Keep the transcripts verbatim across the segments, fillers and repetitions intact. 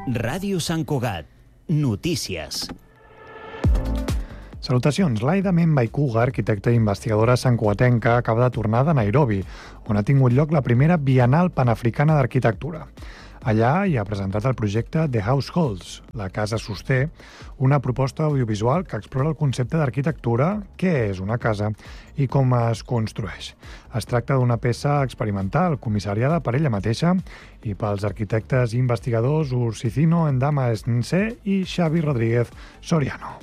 Ràdio Sant Cugat. Notícies. Salutacions. Laida Membaikuga, arquitecta i investigadora santcugatenca, acaba de tornar de Nairobi, on ha tingut lloc la primera Bienal Panafricana d'Arquitectura. Allà hi ha presentat el projecte The Households, la casa sosté, una proposta audiovisual que explora el concepte d'arquitectura, què és una casa i com es construeix. Es tracta d'una peça experimental, comissariada per ella mateixa i pels arquitectes i investigadors Ursicino Ndama Esnse i Xavi Rodríguez Soriano.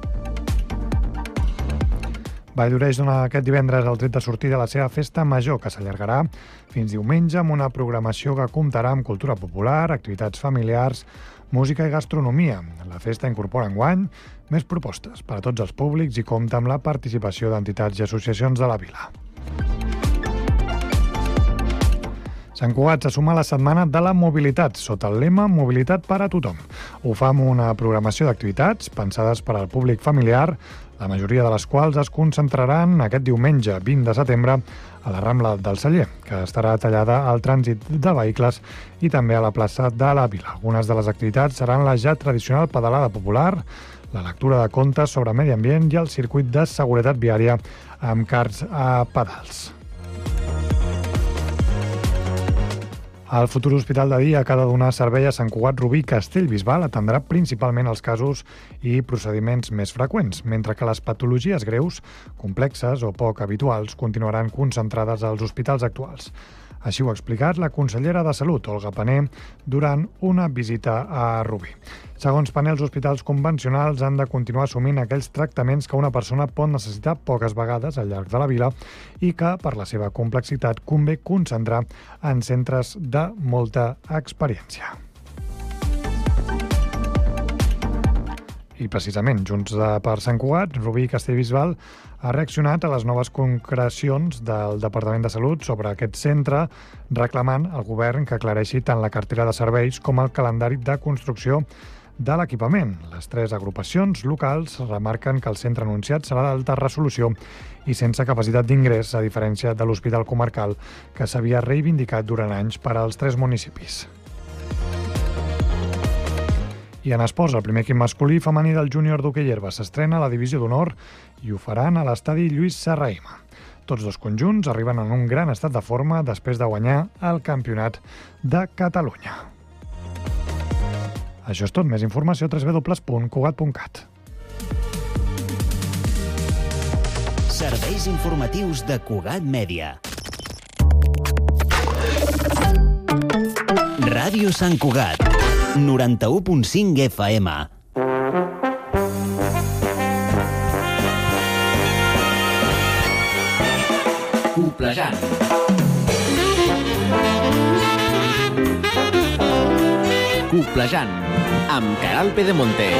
Valldoreix dona aquest divendres el tret de sortida a la seva festa major, que s'allargarà fins diumenge amb una programació que comptarà amb cultura popular, activitats familiars, música i gastronomia. La festa incorpora enguany més propostes per a tots els públics i compta amb la participació d'entitats i associacions de la vila. Sant Cugat se suma a la Setmana de la Mobilitat, sota el lema Mobilitat per a tothom. Ho fa amb una programació d'activitats pensades per al públic familiar, la majoria de les quals es concentraran aquest diumenge vint de setembre a la Rambla del Celler, que estarà tallada al trànsit de vehicles i també a la plaça de la Vila. Algunes de les activitats seran la ja tradicional pedalada popular, la lectura de contes sobre medi ambient i el circuit de seguretat viària amb carts a pedals. El futur hospital de dia que ha de donar servei a Sant Cugat Rubí Castellbisbal atendrà principalment els casos i procediments més freqüents, mentre que les patologies greus, complexes o poc habituals continuaran concentrades als hospitals actuals. Així ho ha explicat la consellera de Salut, Olga Pané, durant una visita a Rubí. Segons Pané, els hospitals convencionals han de continuar assumint aquells tractaments que una persona pot necessitar poques vegades al llarg de la vila i que, per la seva complexitat, convé concentrar en centres de molta experiència. I precisament, Junts per Sant Cugat, Rubí Castellbisbal ha reaccionat a les noves concrecions del Departament de Salut sobre aquest centre, reclamant al govern que aclareixi tant la cartera de serveis com el calendari de construcció de l'equipament. Les tres agrupacions locals remarquen que el centre anunciat serà d'alta resolució i sense capacitat d'ingrés, a diferència de l'Hospital Comarcal, que s'havia reivindicat durant anys per als tres municipis. I en esports, el primer equip masculí i femení del júnior d'hoquei herba s'estrena a la divisió d'honor i ho faran a l'estadi Lluís Serrahima. Tots dos conjunts arriben en un gran estat de forma després de guanyar el Campionat de Catalunya. Això és tot. Més informació a w w w punt cugat punt cat. Serveis informatius de Cugat Mèdia. Ràdio Sant Cugat. noranta-u punt cinc F M. Coplejant. Coplejant, amb Caral Pedemonte.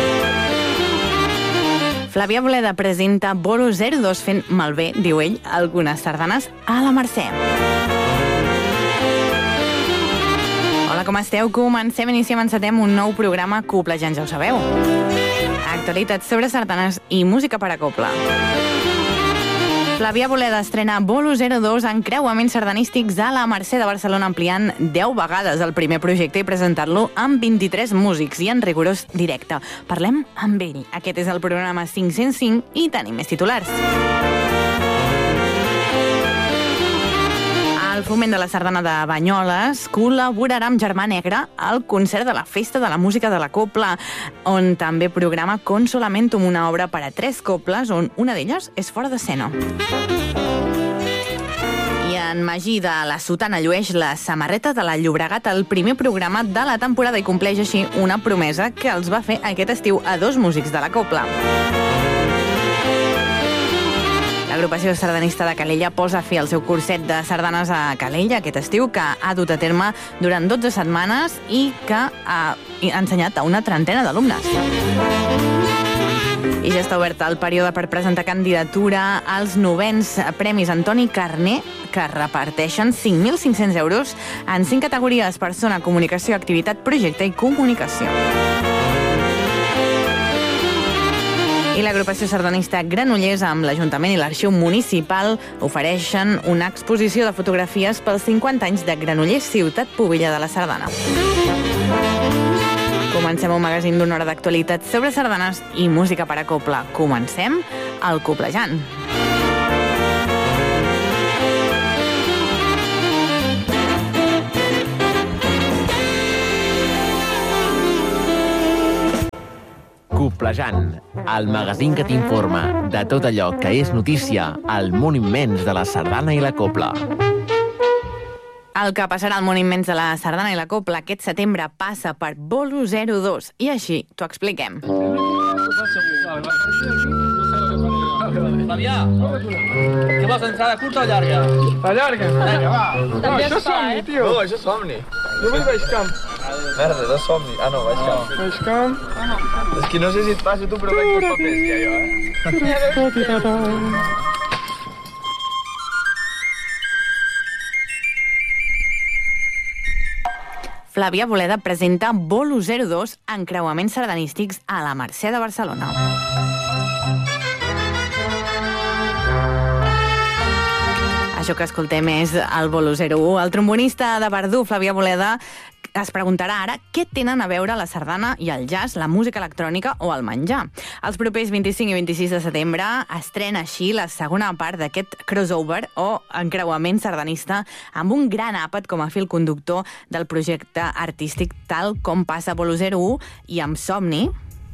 Flàvia Boleda presenta Bolo zero dos fent malbé, diu ell, algunes sardanes a la Mercè. Hola, com esteu? Comencem, iniciem, encetem un nou programa Coplejant, ja ho sabeu. Actualitats sobre sardanes i música per a copla. Flàvia Boleda estrena Bolo zero dos en creuaments sardanístics a la Mercè de Barcelona, ampliant deu vegades el primer projecte i presentant-lo amb vint-i-tres músics i en rigorós directe. Parlem amb ell. Aquest és el programa cinc-cents cinc i tenim més titulars. El Foment de la Sardana de Banyoles col·laborarà amb Germà Negre al concert de la Festa de la Música de la Copla, on també programa Consolamentum, una obra per a tres coples, on una d'elles és fora d'escena. I en Magí de la Sotana llueix la samarreta de la Llobregat al primer programa de la temporada i compleix així una promesa que els va fer aquest estiu a dos músics de la Copla. L'agrupació sardanista de Calella posa fi al seu curset de sardanes a Calella aquest estiu, que ha dut a terme durant dotze setmanes i que ha ensenyat a una trentena d'alumnes. I ja està obert el període per presentar candidatura als novens Premis Antoni Carner, que reparteixen cinc mil cinc-cents euros en cinc categories: persona, comunicació, activitat, projecte i comunicació. I l'agrupació sardanista Granollers, amb l'Ajuntament i l'Arxiu Municipal, ofereixen una exposició de fotografies pels cinquanta anys de Granollers, ciutat pubilla de la sardana. Comencem un magazín d'una hora d'actualitat sobre sardanes i música per a cobla. Comencem el Coblejant. Coblejant, el magazín que t'informa de tot allò que és notícia al món immens de la sardana i la cobla. El que passarà al món immens de la sardana i la cobla aquest setembre passa per Bolo zero dos i així t'ho expliquem. Fabià, què vols, entrada curta o llarga? La llarga? Vinga, va. No, això és somni, tio. No, això és somni. Jo vull baix camp. Merda, no és somni. Ah, no, baix camp. Baix camp. És que no sé si et passo tu, però veig els papers ja, jo, eh? Flavia Boleda presenta Bolo zero dos, encreuaments sardanístics a la Mercè de Barcelona. Això que escoltem és el Bolo zero u. El trombonista de Verdú, Flavia Boleda, es preguntarà ara què tenen a veure la sardana i el jazz, la música electrònica o el menjar. Els propers vint-i-cinc i vint-i-sis de setembre estrena així la segona part d'aquest crossover o encreuament sardanista amb un gran àpat com a fil conductor del projecte artístic tal com passa Bolo zero u i amb Somni,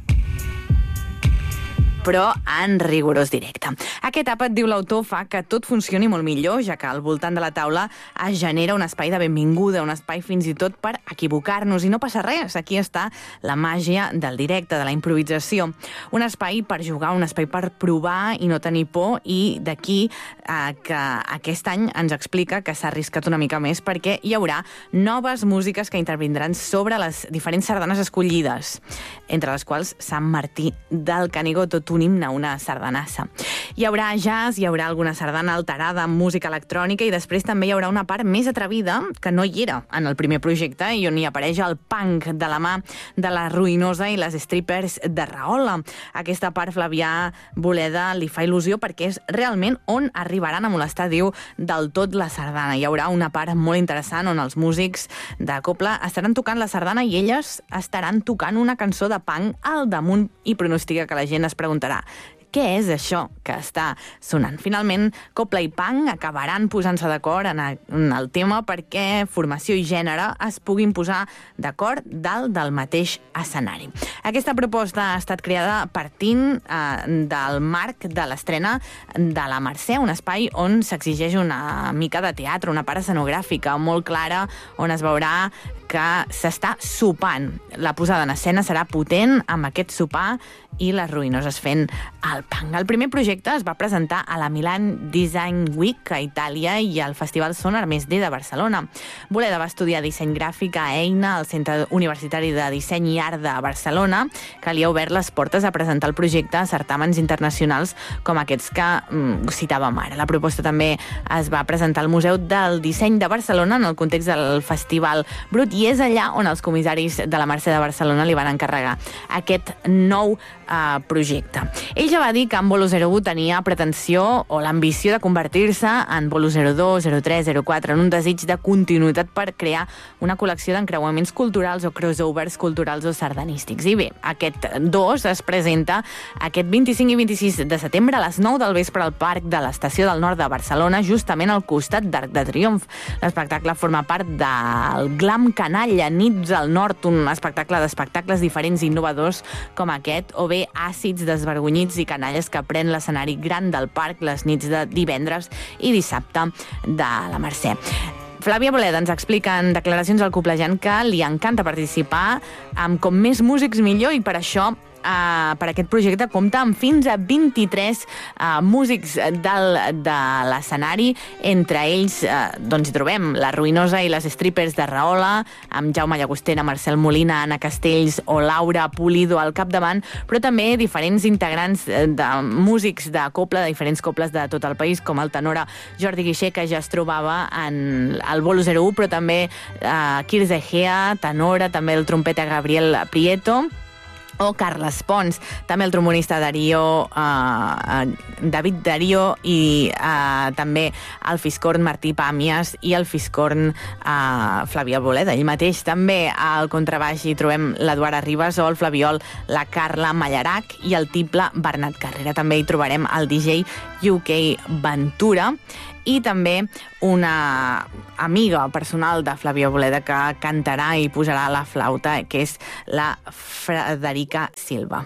però en rigorós directe. Aquest àpat, diu l'autor, fa que tot funcioni molt millor, ja que al voltant de la taula es genera un espai de benvinguda, un espai fins i tot per equivocar-nos, i no passa res. Aquí està la màgia del directe, de la improvisació. Un espai per jugar, un espai per provar i no tenir por, i d'aquí eh, que aquest any ens explica que s'ha arriscat una mica més perquè hi haurà noves músiques que intervindran sobre les diferents sardanes escollides, entre les quals Sant Martí del Canigó, tot un himne, una sardanassa. Hi haurà jazz, hi haurà alguna sardana alterada amb música electrònica i després també hi haurà una part més atrevida que no hi era en el primer projecte i on hi apareix el punk de la mà de la Ruïnosa i les strippers de Rahola. Aquesta part Flavià Boleda li fa il·lusió perquè és realment on arribaran a molestar, diu, del tot la sardana. Hi haurà una part molt interessant on els músics de cobla estaran tocant la sardana i elles estaran tocant una cançó de punk al damunt i pronostica que la gent es preguntarà què és això que està sonant. Finalment, cobla i punk acabaran posant-se d'acord en el tema perquè formació i gènere es puguin posar d'acord dalt del mateix escenari. Aquesta proposta ha estat creada partint eh, del marc de l'estrena de la Mercè, un espai on s'exigeix una mica de teatre, una part escenogràfica molt clara, on es veurà que s'està sopant. La posada en escena serà potent amb aquest sopar i les Ruïnoses fent el punk. El primer projecte es va presentar a la Milan Design Week a Itàlia i al Festival Sonar Més D de Barcelona. Boleda va estudiar disseny gràfic a EINA, al Centre Universitari de Disseny i Art de Barcelona, que li ha obert les portes a presentar el projecte a certàmens internacionals com aquests que mm, citàvem ara. La proposta també es va presentar al Museu del Disseny de Barcelona en el context del Festival Brut i és allà on els comissaris de la Mercè de Barcelona li van encarregar aquest nou eh, projecte. Ell ja va dir que en Bolo zero u tenia pretensió o l'ambició de convertir-se en Bolo zero dos, zero tres, zero quatre, en un desig de continuïtat per crear una col·lecció d'encreuaments culturals o crossovers culturals o sardanístics. I bé, aquest dos es presenta aquest vint-i-cinc i vint-i-sis de setembre a les nou del vespre al Parc de l'Estació del Nord de Barcelona, justament al costat d'Arc de Triomf. L'espectacle forma part del Glam Canalla, Nits al Nord, un espectacle d'espectacles diferents i innovadors com aquest, o bé àcids, desvergonyits i canalles que pren l'escenari gran del parc les nits de divendres i dissabte de la Mercè. Flavia Boleda ens explica en declaracions al Coblejant que li encanta participar amb com més músics millor i per això Uh, per aquest projecte compta amb fins a vint-i-tres uh, músics del, de l'escenari. Entre ells uh, doncs hi trobem la Ruïnosa i les strippers de Rahola, amb Jaume Llagostera, Marcel Molina, Anna Castells o Laura Pulido al capdavant, però també diferents integrants de músics de cobla, de diferents cobles de tot el país, com el tenora Jordi Guixer, que ja es trobava en el Bolo zero u, però també uh, Quirze Egea, tenora, també el trompeta Gabriel Prieto, o Carles Pons. També el trombonista Darío, eh, David Darío i eh, també el fiscorn Martí Pàmies i el fiscorn eh, Flaviol Boleda. Ell mateix també al contrabaix hi trobem l'Eduard Arribas o el flaviol la Carla Mallarac i el tible Bernat Carrera. També hi trobarem el D J U K Ventura i també una amiga personal de Flaviol Boleda que cantarà i posarà la flauta, que és la Frederica Silva.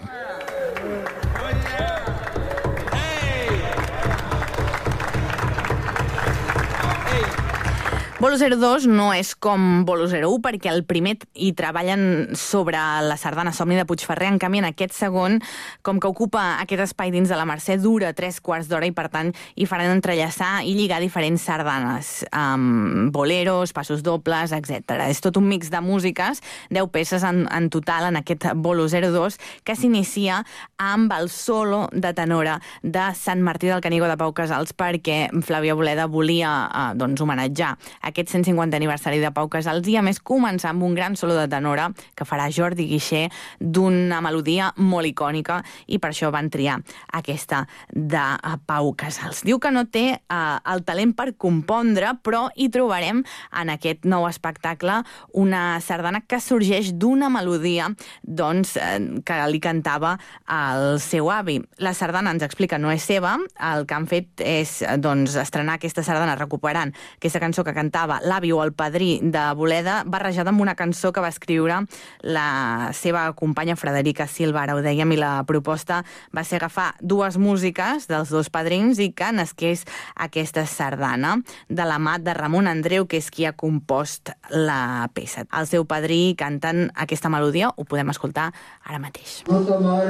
Bolo zero dos no és com Bolo zero u perquè el primer hi treballen sobre la sardana Somni de Puigferrer, en canvi en aquest segon, com que ocupa aquest espai dins de la Mercè, dura tres quarts d'hora i per tant hi faran entrellaçar i lligar diferents sardanes, um, boleros, passos dobles, etcètera. És tot un mix de músiques, deu peces en, en total en aquest Bolo zero dos, que s'inicia amb el solo de tenora de Sant Martí del Canigó de Pau Casals perquè Flaviol Boleda volia uh, doncs, homenatjar aquest cent cinquantè aniversari de Pau Casals i a més començar amb un gran solo de tenora que farà Jordi Guixer d'una melodia molt icònica i per això van triar aquesta de Pau Casals. Diu que no té eh, el talent per compondre, però hi trobarem en aquest nou espectacle una sardana que sorgeix d'una melodia doncs, eh, que li cantava el seu avi. La sardana, ens explica, no és seva, el que han fet és doncs, estrenar aquesta sardana recuperant aquesta cançó que cantava l'avi o el padrí de Boleda, barrejada amb una cançó que va escriure la seva companya Frederica Silva, ara ho dèiem, i la proposta va ser agafar dues músiques dels dos padrins i que nasqués aquesta sardana de la mà de Ramon Andreu, que és qui ha compost la peça. El seu padrí canten aquesta melodia, ho podem escoltar ara mateix. Molta mare